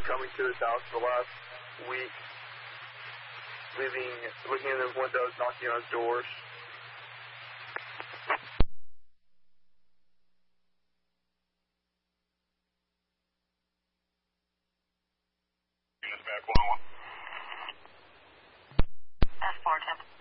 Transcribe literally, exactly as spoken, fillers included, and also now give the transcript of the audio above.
coming to this house for the last week, leaving, looking in his windows, knocking on his doors. F four, ten.